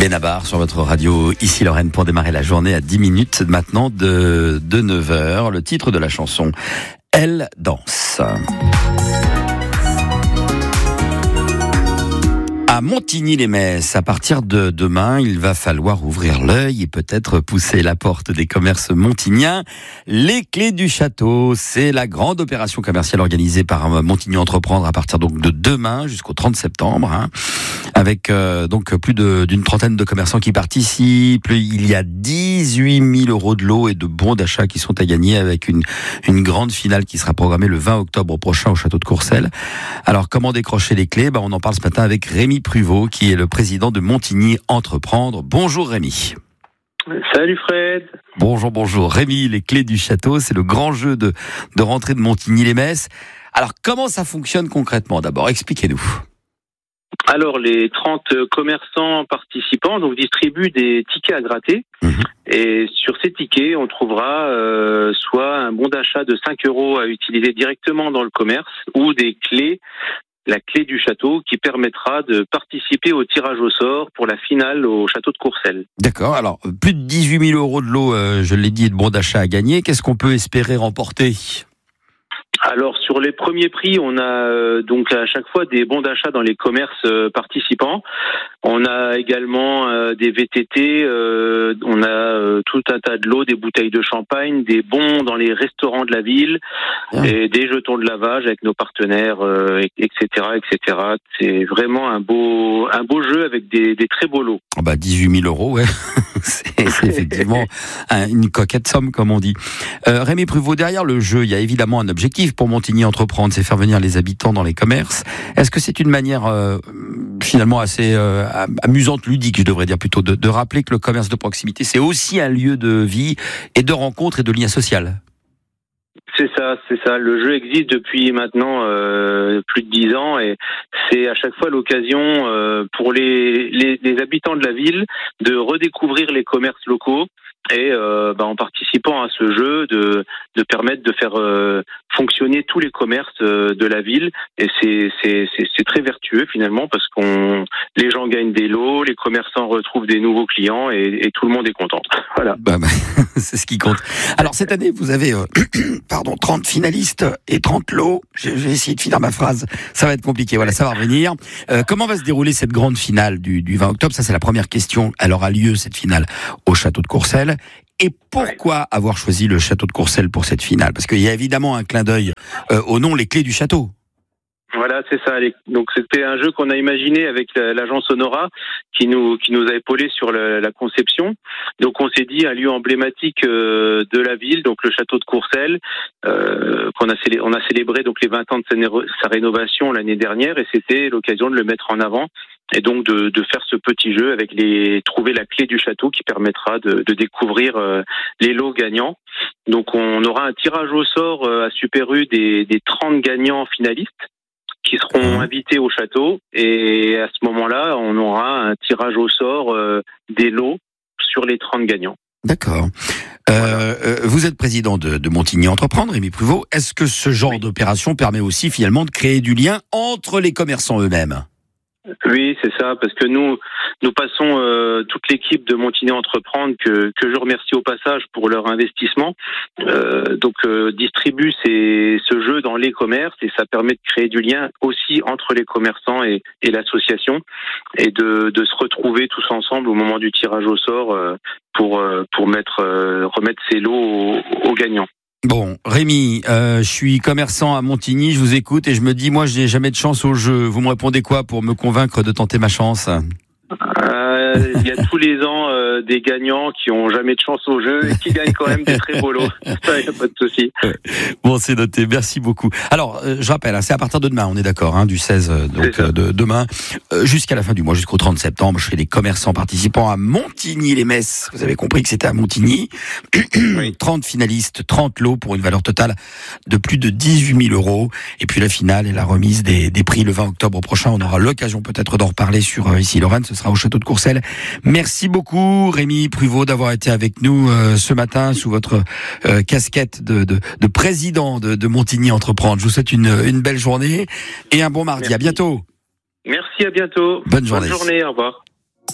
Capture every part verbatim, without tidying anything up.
Benabar sur votre radio, ici Lorraine, pour démarrer la journée à dix minutes maintenant de, de neuf heures. Le titre de la chanson, Elle danse. À Montigny-lès-Metz, à partir de demain, il va falloir ouvrir l'œil et peut-être pousser la porte des commerces montigniens. Les clés du château, c'est la grande opération commerciale organisée par Montigny Entreprendre à partir donc de demain jusqu'au trente septembre, hein, avec euh, donc plus de, d'une trentaine de commerçants qui participent. Il y a dix-huit mille euros de lots et de bons d'achat qui sont à gagner avec une, une grande finale qui sera programmée le vingt octobre prochain au château de Courcelles. Alors, comment décrocher les clés? Ben, on en parle ce matin avec Rémi Pruvot, qui est le président de Montigny Entreprendre. Bonjour Rémi. Salut Fred. Bonjour, bonjour. Rémi, les clés du château, c'est le grand jeu de, de rentrée de Montigny-lès-Metz. Alors, comment ça fonctionne concrètement d'abord? Expliquez-nous. Alors, les trente commerçants participants donc distribuent des tickets à gratter. Mmh. Et sur ces tickets, on trouvera euh, soit un bon d'achat de cinq euros à utiliser directement dans le commerce ou des clés, la clé du château qui permettra de participer au tirage au sort pour la finale au château de Courcelles. D'accord. Alors, plus de dix-huit mille euros de lot, euh, je l'ai dit, et de bons d'achat à gagner. Qu'est-ce qu'on peut espérer remporter ? Alors sur les premiers prix, on a euh, donc à chaque fois des bons d'achat dans les commerces euh, participants. On a également euh, des V T T, euh, on a euh, tout un tas de lots, des bouteilles de champagne, des bons dans les restaurants de la ville, ah. et des jetons de lavage avec nos partenaires, euh, et cetera, et cetera. C'est vraiment un beau un beau jeu avec des, des très beaux lots. Oh bah dix-huit mille euros, ouais. c'est, c'est effectivement un, une coquette somme, comme on dit. Euh, Rémi Pruvot, derrière le jeu, il y a évidemment un objectif pour Montigny Entreprendre, c'est faire venir les habitants dans les commerces. Est-ce que c'est une manière euh, finalement assez euh, amusante, ludique, je devrais dire plutôt, de, de rappeler que le commerce de proximité, c'est aussi un lieu de vie et de rencontre et de lien social? C'est ça, c'est ça. Le jeu existe depuis maintenant euh, plus de dix ans et c'est à chaque fois l'occasion euh, pour les, les, les habitants de la ville de redécouvrir les commerces locaux et euh, bah, en participant à ce jeu de, de permettre de faire euh, fonctionner tous les commerces euh, de la ville et c'est, c'est, c'est, c'est très vertueux finalement parce qu'on les gens gagnent des lots, les commerçants retrouvent des nouveaux clients et, et tout le monde est content. Voilà. Bah, bah, c'est ce qui compte. Alors cette année vous avez euh, pardon trente finalistes et trente lots. Je vais essayer de finir ma phrase. Ça va être compliqué. Voilà, ça va revenir. Euh, comment va se dérouler cette grande finale du, du vingt octobre? Ça c'est la première question. Elle aura lieu cette finale au château de Courcelles. Et pourquoi avoir choisi le château de Courcelles pour cette finale? Parce qu'il y a évidemment un clin d'œil euh, au nom Les Clés du Château. Voilà, c'est ça. Donc c'était un jeu qu'on a imaginé avec l'agence Sonora qui nous qui nous a épaulé sur la, la conception. Donc on s'est dit un lieu emblématique euh, de la ville, donc le château de Courcelles, euh, qu'on a célé- on a célébré donc les vingt ans de sa, né- sa rénovation l'année dernière et c'était l'occasion de le mettre en avant. Et donc de, de faire ce petit jeu avec les trouver la clé du château qui permettra de, de découvrir euh, les lots gagnants. Donc on aura un tirage au sort euh, à Super U des, des trente gagnants finalistes qui seront invités au château et à ce moment-là on aura un tirage au sort euh, des lots sur les trente gagnants. D'accord. Euh, euh, vous êtes président de, de Montigny Entreprendre, Rémi Pruvot. Est-ce que ce genre oui. d'opération permet aussi finalement de créer du lien entre les commerçants eux-mêmes? Oui, c'est ça, parce que nous, nous passons euh, toute l'équipe de Montigny Entreprendre que que je remercie au passage pour leur investissement. Euh, donc euh, distribue ces, ce jeu dans les commerces et ça permet de créer du lien aussi entre les commerçants et, et l'association et de de se retrouver tous ensemble au moment du tirage au sort euh, pour euh, pour mettre euh, remettre ces lots aux, aux gagnants. Bon, Rémi, euh, je suis commerçant à Montigny, je vous écoute et je me dis, moi, je n'ai jamais de chance au jeu. Vous me répondez quoi pour me convaincre de tenter ma chance ? Euh, il y a tous les ans euh, des gagnants qui ont jamais de chance au jeu et qui gagnent quand même des très beaux lots. Ça, y a pas de souci. Bon, c'est noté. Merci beaucoup. Alors, euh, je rappelle, hein, c'est à partir de demain, on est d'accord, hein, du seize, euh, donc euh, de demain euh, jusqu'à la fin du mois, jusqu'au trente septembre, chez les commerçants participants à Montigny-lès-Metz. Vous avez compris que c'était à Montigny. Oui. trente finalistes, trente lots pour une valeur totale de plus de dix-huit mille euros. Et puis la finale et la remise des, des prix le vingt octobre prochain. On aura l'occasion peut-être d'en reparler sur euh, ici Lorraine. Ce sera au château de Courcelles. Merci beaucoup Rémi Pruvot d'avoir été avec nous euh, ce matin sous votre euh, casquette de, de, de président de, de Montigny Entreprendre. Je vous souhaite une, une belle journée et un bon mardi. Merci. À bientôt. Merci, à bientôt. Bonne journée. Bonne journée, au revoir.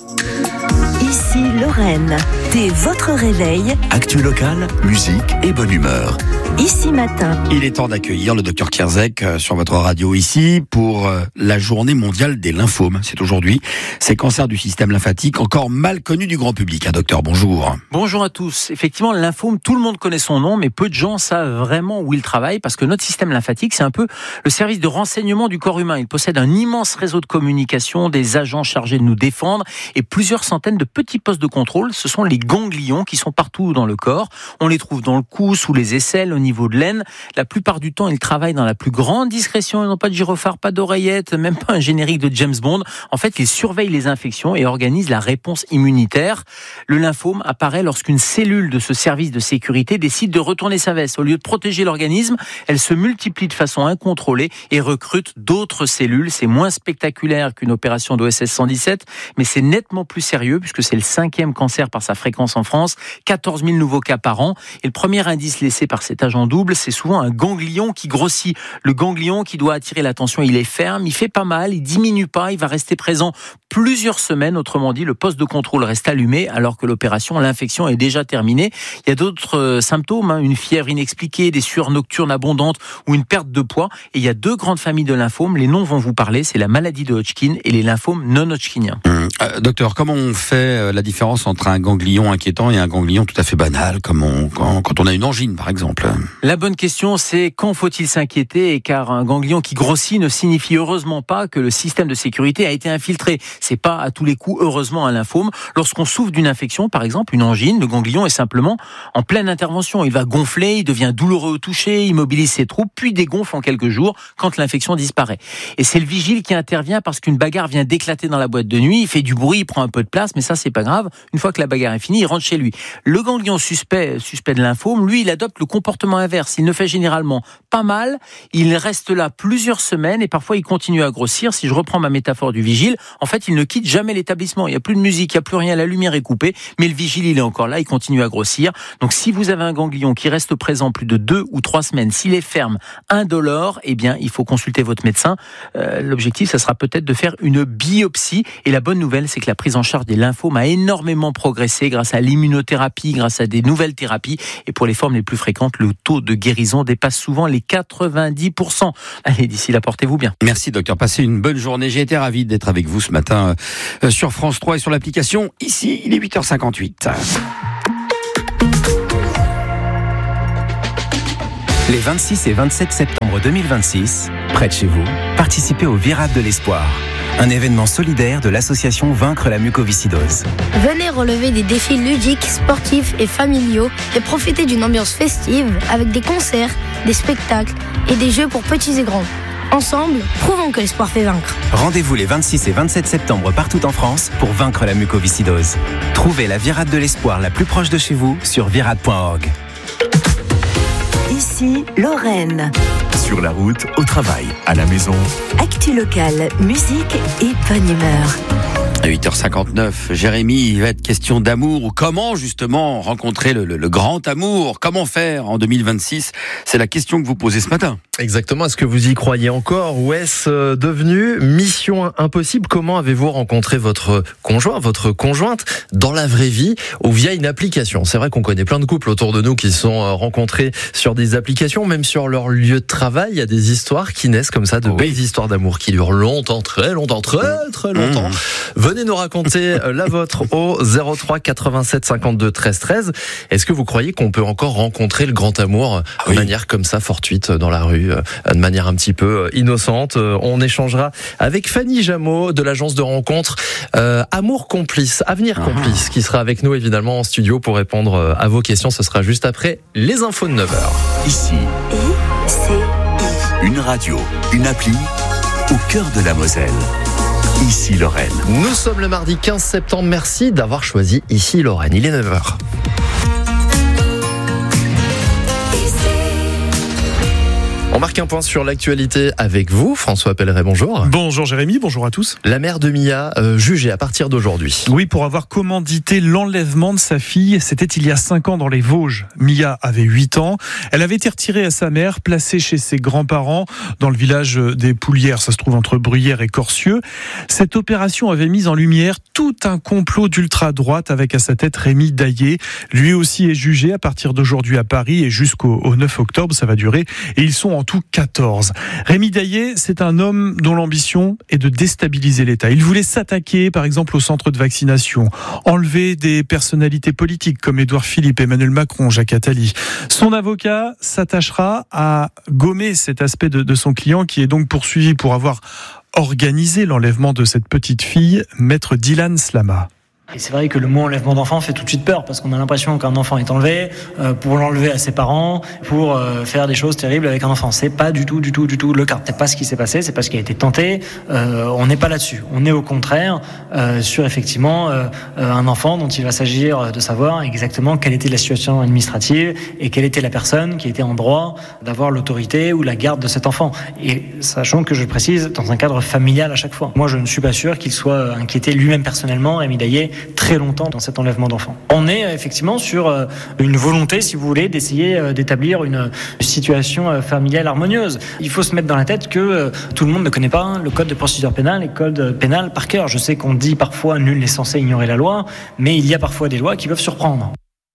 Ici Lorraine, dès votre réveil. Actu locale, musique et bonne humeur. Ici Matin. Il est temps d'accueillir le docteur Kierzek sur votre radio ici pour la journée mondiale des lymphomes. C'est aujourd'hui. Ces cancers du système lymphatique encore mal connus du grand public. Hein, docteur, bonjour. Bonjour à tous. Effectivement, le lymphome, tout le monde connaît son nom, mais peu de gens savent vraiment où il travaille parce que notre système lymphatique, c'est un peu le service de renseignement du corps humain. Il possède un immense réseau de communication, des agents chargés de nous défendre et plusieurs centaines de petits postes de contrôle. Ce sont les ganglions qui sont partout dans le corps. On les trouve dans le cou, sous les aisselles, au niveau de l'aine. La plupart du temps, ils travaillent dans la plus grande discrétion. Ils n'ont pas de gyrophare, pas d'oreillette, même pas un générique de James Bond. En fait, ils surveillent les infections et organisent la réponse immunitaire. Le lymphome apparaît lorsqu'une cellule de ce service de sécurité décide de retourner sa veste. Au lieu de protéger l'organisme, elle se multiplie de façon incontrôlée et recrute d'autres cellules. C'est moins spectaculaire qu'une opération d'O S S cent dix-sept, mais c'est nettement plus sérieux puisque c'est le cinquième cancer par sa fréquence en France, quatorze mille nouveaux cas par an. Et le premier indice laissé par cet agent double, c'est souvent un ganglion qui grossit. Le ganglion qui doit attirer l'attention, il est ferme, il fait pas mal, il diminue pas, il va rester présent plusieurs semaines. Autrement dit, le poste de contrôle reste allumé alors que l'opération, l'infection est déjà terminée. Il y a d'autres euh, symptômes, hein, une fièvre inexpliquée, des sueurs nocturnes abondantes ou une perte de poids. Et il y a deux grandes familles de lymphomes. Les noms vont vous parler, c'est la maladie de Hodgkin et les lymphomes non hodgkiniens. Mmh. Euh, docteur, comment on fait la différence entre un ganglion inquiétant et un ganglion tout à fait banal, comme on, quand, quand on a une angine par exemple? La bonne question, c'est quand faut-il s'inquiéter? Car un ganglion qui grossit ne signifie heureusement pas que le système de sécurité a été infiltré. C'est pas à tous les coups, heureusement, un lymphome. Lorsqu'on souffre d'une infection, par exemple une angine, le ganglion est simplement en pleine intervention. Il va gonfler, il devient douloureux au toucher, il mobilise ses troupes, puis dégonfle en quelques jours quand l'infection disparaît. Et c'est le vigile qui intervient parce qu'une bagarre vient d'éclater dans la boîte de nuit, il fait du bruit, il prend un peu de place, mais ça c'est pas grave. Une fois que la bagarre est finie, il rentre chez lui. Le ganglion suspect, suspect de lymphome, lui, il adopte le comportement inverse. Il ne fait généralement pas mal, il reste là plusieurs semaines et parfois il continue à grossir. Si je reprends ma métaphore du vigile, en fait, il ne quitte jamais l'établissement. Il n'y a plus de musique, il n'y a plus rien, la lumière est coupée, mais le vigile, il est encore là, il continue à grossir. Donc si vous avez un ganglion qui reste présent plus de deux ou trois semaines, s'il est ferme, indolore, eh bien, il faut consulter votre médecin. Euh, l'objectif, ça sera peut-être de faire une biopsie. Et la bonne nouvelle, c'est que la prise en charge des lymphomes a énormément progressé grâce à l'immunothérapie, grâce à des nouvelles thérapies. Et pour les formes les plus fréquentes, le taux de guérison dépasse souvent les quatre-vingt-dix pour cent. Allez, d'ici là, portez-vous bien. Merci docteur, passez une bonne journée. J'ai été ravi d'être avec vous ce matin euh, sur France trois et sur l'application. Ici, il est huit heures cinquante-huit. Les vingt-six et vingt-sept septembre deux mille vingt-six, près de chez vous, participez au Virade de l'Espoir, un événement solidaire de l'association Vaincre la mucoviscidose. Venez relever des défis ludiques, sportifs et familiaux et profiter d'une ambiance festive avec des concerts, des spectacles et des jeux pour petits et grands. Ensemble, prouvons que l'espoir fait vaincre. Rendez-vous les vingt-six et vingt-sept septembre partout en France pour vaincre la mucoviscidose. Trouvez la Virade de l'Espoir la plus proche de chez vous sur virade point org. Ici Lorraine. Sur la route, au travail, à la maison. Actu locale, musique et bonne humeur. À huit heures cinquante-neuf, Jérémy, il va être question d'amour ou comment justement rencontrer le, le, le grand amour. Comment faire en deux mille vingt-six? C'est la question que vous posez ce matin. Exactement, est-ce que vous y croyez encore ou est-ce devenu mission impossible? Comment avez-vous rencontré votre conjoint, votre conjointe dans la vraie vie ou via une application? C'est vrai qu'on connaît plein de couples autour de nous qui sont rencontrés sur des applications, même sur leur lieu de travail. Il y a des histoires qui naissent comme ça, de oui. belles histoires d'amour qui durent longtemps, très longtemps, très très longtemps. Mmh. Venez nous raconter la vôtre au zéro trois quatre-vingt-sept cinquante-deux treize treize. Est-ce que vous croyez qu'on peut encore rencontrer le grand amour de oui. manière comme ça, fortuite, dans la rue, de manière un petit peu innocente? On échangera avec Fanny Jameau de l'agence de rencontre euh, Amour Complice, Avenir ah. Complice, qui sera avec nous évidemment en studio pour répondre à vos questions. Ce sera juste après les infos de neuf heures. Ici, I C I. Une radio, une appli au cœur de la Moselle. Ici Lorraine. Nous sommes le mardi quinze septembre. Merci d'avoir choisi Ici Lorraine. Il est neuf heures. On marque un point sur l'actualité avec vous, François Pelleret, bonjour. Bonjour Jérémy, bonjour à tous. La mère de Mia, euh, jugée à partir d'aujourd'hui. Oui, pour avoir commandité l'enlèvement de sa fille, c'était il y a cinq ans dans les Vosges. Mia avait huit ans, elle avait été retirée à sa mère, placée chez ses grands-parents dans le village des Poulières, ça se trouve entre Bruyères et Corcieux. Cette opération avait mis en lumière tout un complot d'ultra-droite avec à sa tête Rémi Daillé. Lui aussi est jugé à partir d'aujourd'hui à Paris et jusqu'au au neuf octobre, ça va durer, et ils sont en tout quatorze. Rémi Daillé, c'est un homme dont l'ambition est de déstabiliser l'État. Il voulait s'attaquer, par exemple, au centre de vaccination, enlever des personnalités politiques comme Édouard Philippe, Emmanuel Macron, Jacques Attali. Son avocat s'attachera à gommer cet aspect de, de son client qui est donc poursuivi pour avoir organisé l'enlèvement de cette petite fille, maître Dylan Slama. Et c'est vrai que le mot enlèvement d'enfant fait tout de suite peur parce qu'on a l'impression qu'un enfant est enlevé euh, pour l'enlever à ses parents, pour euh, faire des choses terribles avec un enfant. C'est pas du tout, du tout, du tout le cas. C'est pas ce qui s'est passé, c'est pas ce qui a été tenté. Euh, on n'est pas là-dessus. On est au contraire euh, sur effectivement euh, un enfant dont il va s'agir de savoir exactement quelle était la situation administrative et quelle était la personne qui était en droit d'avoir l'autorité ou la garde de cet enfant. Et sachant que je le précise, dans un cadre familial à chaque fois. Moi, je ne suis pas sûr qu'il soit inquiété lui-même personnellement, Rémi Daillé, très longtemps dans cet enlèvement d'enfants. On est effectivement sur une volonté, si vous voulez, d'essayer d'établir une situation familiale harmonieuse. Il faut se mettre dans la tête que tout le monde ne connaît pas le code de procédure pénale et le code pénal par cœur. Je sais qu'on dit parfois nul n'est censé ignorer la loi, mais il y a parfois des lois qui peuvent surprendre.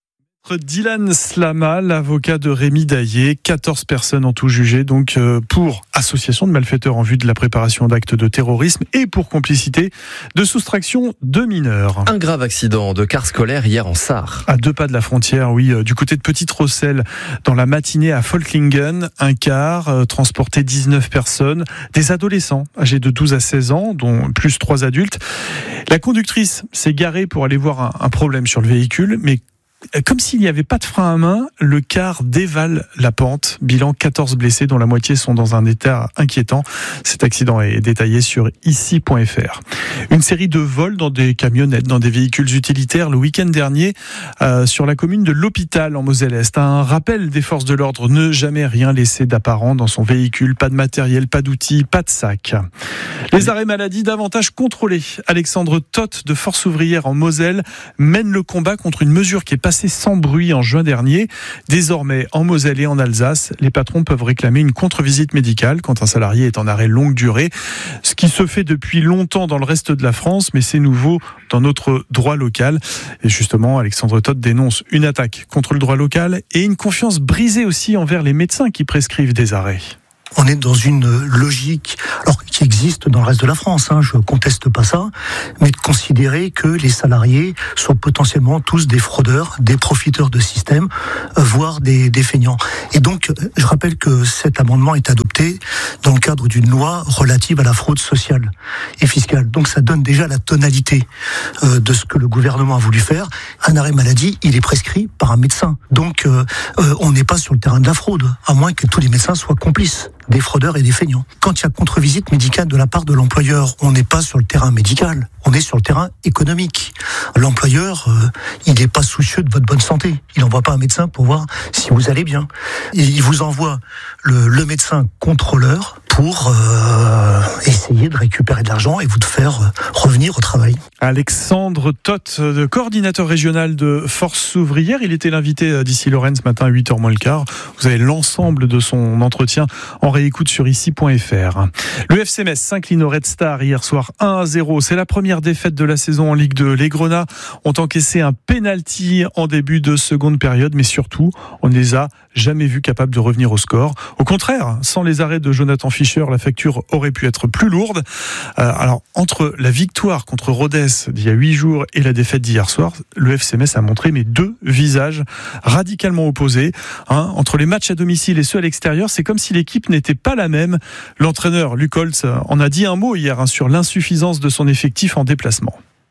Dylan Slama, l'avocat de Rémi Daillé, quatorze personnes en tout jugé donc pour association de malfaiteurs en vue de la préparation d'actes de terrorisme et pour complicité de soustraction de mineurs. Un grave accident de car scolaire hier en Sarre. À deux pas de la frontière, oui, du côté de Petite-Rosselle, dans la matinée à Folklingen, un car euh, transportait dix-neuf personnes, des adolescents âgés de douze à seize ans, dont plus trois adultes. La conductrice s'est garée pour aller voir un, un problème sur le véhicule, mais comme s'il n'y avait pas de frein à main, le car dévale la pente. Bilan quatorze blessés, dont la moitié sont dans un état inquiétant. Cet accident est détaillé sur ici point f r. Une série de vols dans des camionnettes, dans des véhicules utilitaires le week-end dernier euh, sur la commune de l'Hôpital en Moselle-Est. Un rappel des forces de l'ordre, ne jamais rien laisser d'apparent dans son véhicule. Pas de matériel, pas d'outils, pas de sac. Les arrêts maladie davantage contrôlés. Alexandre Toth de Force ouvrière en Moselle mène le combat contre une mesure qui est passé sans bruit en juin dernier. Désormais, en Moselle et en Alsace, les patrons peuvent réclamer une contre-visite médicale quand un salarié est en arrêt longue durée. Ce qui se fait depuis longtemps dans le reste de la France, mais c'est nouveau dans notre droit local. Et justement, Alexandre Todt dénonce une attaque contre le droit local et une confiance brisée aussi envers les médecins qui prescrivent des arrêts. On est dans une logique, alors qui existe dans le reste de la France, hein, je conteste pas ça, mais de considérer que les salariés sont potentiellement tous des fraudeurs, des profiteurs de système, voire des, des feignants. Et donc, je rappelle que cet amendement est adopté dans le cadre d'une loi relative à la fraude sociale et fiscale. Donc, ça donne déjà la tonalité euh, de ce que le gouvernement a voulu faire. Un arrêt maladie, il est prescrit par un médecin. Donc, euh, euh, on n'est pas sur le terrain de la fraude, à moins que tous les médecins soient complices des fraudeurs et des feignants. Quand il y a contre-visite médicale de la part de l'employeur, on n'est pas sur le terrain médical, on est sur le terrain économique. L'employeur, euh, il n'est pas soucieux de votre bonne santé. Il n'envoie pas un médecin pour voir si vous allez bien. Et il vous envoie le, le médecin contrôleur pour euh, essayer de récupérer de l'argent et vous de faire euh, revenir au travail. Alexandre Todt, coordinateur régional de Force ouvrière, il était l'invité d'ici Lorraine ce matin à huit heures moins le quart. Vous avez l'ensemble de son entretien en réécoute sur ici point f r. Le F C Metz s'incline au Red Star hier soir un à zéro. C'est la première défaite de la saison en Ligue deux. Les Grenats ont encaissé un penalty en début de seconde période, mais surtout, on ne les a jamais vus capables de revenir au score. Au contraire, sans les arrêts de Jonathan Fischer, la facture aurait pu être plus lourde. Euh, alors, entre la victoire contre Rodez d'il y a huit jours et la défaite d'hier soir, le F C Metz a montré mes deux visages radicalement opposés. Hein, entre les matchs à domicile et ceux à l'extérieur, c'est comme si l'équipe n'était pas la même. L'entraîneur Luc Holtz en a dit un mot hier hein, sur l'insuffisance de son effectif en déplacement.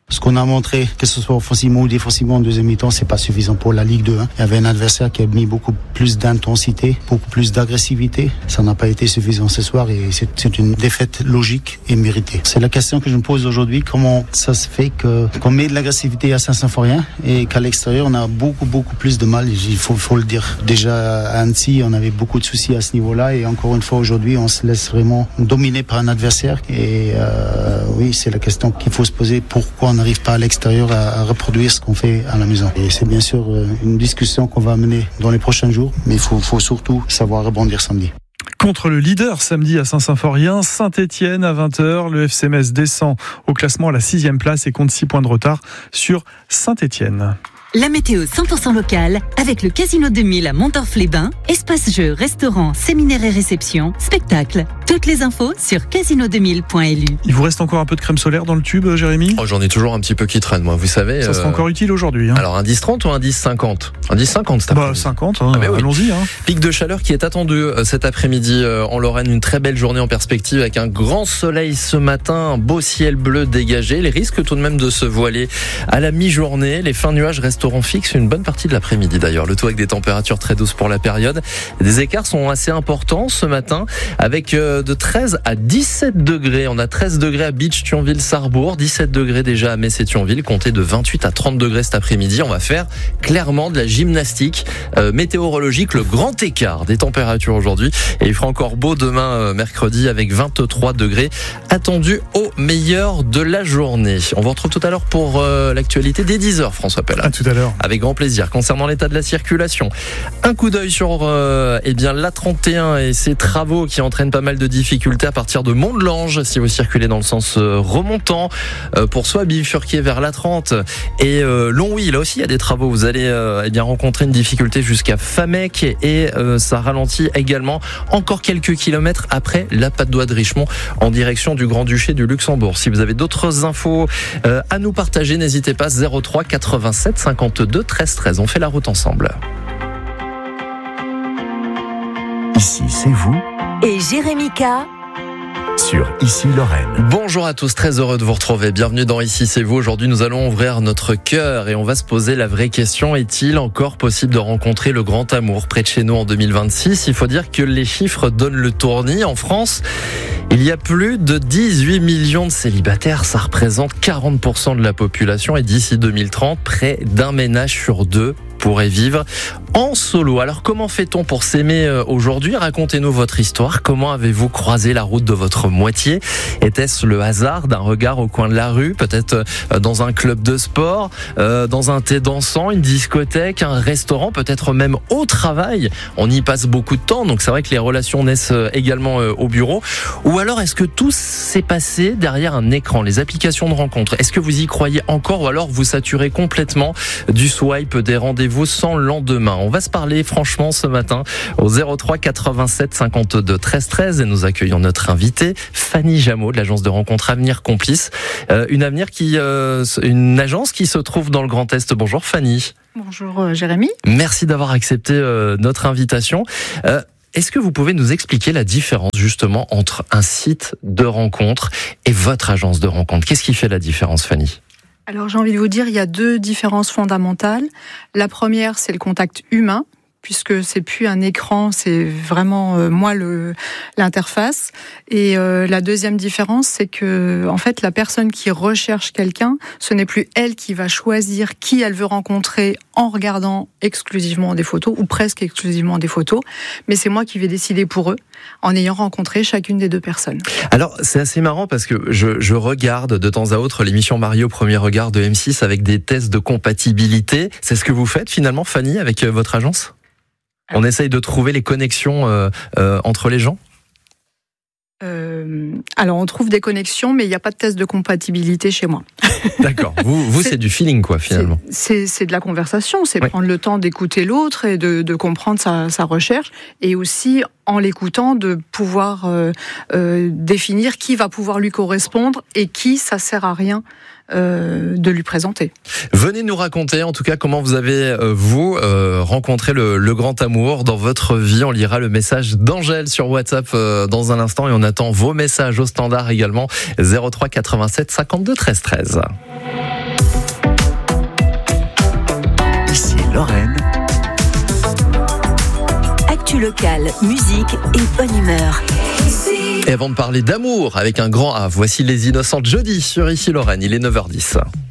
Ce qu'on a montré, que ce soit offensivement ou défensivement en deuxième mi-temps, c'est pas suffisant pour la Ligue deux. Hein. Il y avait un adversaire qui a mis beaucoup plus d'intensité, beaucoup plus d'agressivité. Ça n'a pas été suffisant ce soir et c'est, c'est une défaite logique et méritée. C'est la question que je me pose aujourd'hui, comment ça se fait que, qu'on met de l'agressivité à Saint-Symphorien et qu'à l'extérieur on a beaucoup beaucoup plus de mal, il faut, faut le dire. Déjà à Annecy, on avait beaucoup de soucis à ce niveau-là et encore une fois aujourd'hui on se laisse vraiment dominer par un adversaire et euh, oui, c'est la question qu'il faut se poser, pourquoi on n'arrive pas à l'extérieur à, à reproduire ce qu'on fait à la maison. Et c'est bien sûr une discussion qu'on va mener dans les prochains jours, mais il faut, faut surtout savoir rebondir samedi. Contre le leader samedi à Saint-Symphorien, Saint-Étienne à vingt heures. Le F C Metz descend au classement à la sixième place et compte six points de retard sur Saint-Étienne. La météo cent pour cent locale avec le Casino deux mille à Montorf-les-Bains. Espace jeux, restaurants, séminaires et réceptions, spectacles. Toutes les infos sur casino deux mille point l u. Il vous reste encore un peu de crème solaire dans le tube, Jérémy ? Oh, j'en ai toujours un petit peu qui traîne, moi, vous savez. Ça sera euh... encore utile aujourd'hui. Hein. Alors, un dix trente ou un dix cinquante ? Un dix cinquante, c'est Bah, cinquante, hein, ah, oui. Allons-y. Hein. Pic de chaleur qui est attendu euh, cet après-midi euh, en Lorraine. Une très belle journée en perspective avec un grand soleil ce matin, un beau ciel bleu dégagé. Les risques tout de même de se voiler à la mi-journée. Les fins nuages resteront fixes une bonne partie de l'après-midi d'ailleurs. Le tout avec des températures très douces pour la période. Des écarts sont assez importants ce matin avec euh, de treize à dix-sept degrés. On a treize degrés à Beach, Thionville, Sarrebourg, dix-sept degrés déjà à Metz et Thionville, comptez de vingt-huit à trente degrés cet après-midi. On va faire clairement de la gymnastique euh, météorologique, le grand écart des températures aujourd'hui. Et il fera encore beau demain euh, mercredi avec vingt-trois degrés attendus au meilleur de la journée. On vous retrouve tout à l'heure pour euh, l'actualité dès dix heures, François Pella. À tout à l'heure. Avec grand plaisir. Concernant l'état de la circulation, un coup d'œil sur euh, eh bien, l'A trente et un et ses travaux qui entraînent pas mal de difficultés à partir de Mont-de-Lange si vous circulez dans le sens euh, remontant euh, pour soit bifurquer vers l'A trente et euh, Longwy, là aussi il y a des travaux, vous allez euh, eh bien rencontrer une difficulté jusqu'à Famec et euh, ça ralentit également encore quelques kilomètres après la Patte d'Oie de Richemont en direction du Grand-Duché du Luxembourg. Si vous avez d'autres infos euh, à nous partager, n'hésitez pas, zéro trois quatre-vingt-sept cinquante-deux treize treize. On fait la route ensemble. Ici, c'est vous. Et Jérémy K. Sur Ici Lorraine. Bonjour à tous, très heureux de vous retrouver. Bienvenue dans Ici c'est vous. Aujourd'hui, nous allons ouvrir notre cœur et on va se poser la vraie question. Est-il encore possible de rencontrer le grand amour près de chez nous en deux mille vingt-six ? Il faut dire que les chiffres donnent le tournis. En France, il y a plus de dix-huit millions de célibataires. Ça représente quarante pour cent de la population et d'ici deux mille trente, près d'un ménage sur deux pourrait vivre en solo. Alors comment fait-on pour s'aimer aujourd'hui ? Racontez-nous votre histoire. Comment avez-vous croisé la route de votre moitié ? Était-ce le hasard d'un regard au coin de la rue ? Peut-être dans un club de sport, dans un thé dansant, une discothèque, un restaurant, peut-être même au travail. On y passe beaucoup de temps, donc c'est vrai que les relations naissent également au bureau. Ou alors est-ce que tout s'est passé derrière un écran ? Les applications de rencontres, est-ce que vous y croyez encore ou alors vous saturez complètement du swipe, des rendez-vous sans lendemain? On va se parler franchement ce matin au zéro trois quatre-vingt-sept cinquante-deux treize treize et nous accueillons notre invitée Fanny Jameau de l'agence de rencontres Avenir Complice, euh, une Avenir qui, euh, une agence qui se trouve dans le Grand Est. Bonjour Fanny. Bonjour euh, Jérémy. Merci d'avoir accepté euh, notre invitation. Euh, Est-ce que vous pouvez nous expliquer la différence justement entre un site de rencontre et votre agence de rencontre ? Qu'est-ce qui fait la différence, Fanny ? Alors j'ai envie de vous dire, il y a deux différences fondamentales. La première, c'est le contact humain, puisque c'est plus un écran, c'est vraiment euh, moi le l'interface. Et euh, la deuxième différence, c'est que en fait la personne qui recherche quelqu'un, ce n'est plus elle qui va choisir qui elle veut rencontrer en regardant exclusivement des photos ou presque exclusivement des photos, mais c'est moi qui vais décider pour eux en ayant rencontré chacune des deux personnes. Alors c'est assez marrant parce que je, je regarde de temps à autre l'émission Mario Premier Regard de M six avec des tests de compatibilité. C'est ce que vous faites finalement, Fanny, avec votre agence ? On essaye de trouver les connexions euh, euh, entre les gens ? euh, Alors, on trouve des connexions, mais il n'y a pas de test de compatibilité chez moi. D'accord. Vous, vous c'est, c'est du feeling, quoi, finalement. C'est, c'est, c'est de la conversation. C'est oui. Prendre le temps d'écouter l'autre et de, de comprendre sa, sa recherche. Et aussi, en l'écoutant, de pouvoir euh, euh, définir qui va pouvoir lui correspondre et qui, ça sert à rien Euh, de lui présenter. Venez nous raconter en tout cas comment vous avez euh, vous euh, rencontré le, le grand amour dans votre vie. On lira le message d'Angèle sur WhatsApp euh, dans un instant et on attend vos messages au standard également zéro trois quatre-vingt-sept cinquante-deux treize treize. Lorraine. Actu locale, musique et bonne humeur. Et avant de parler d'amour avec un grand A, voici Les Innocentes jeudi sur Ici Lorraine, il est neuf heures dix.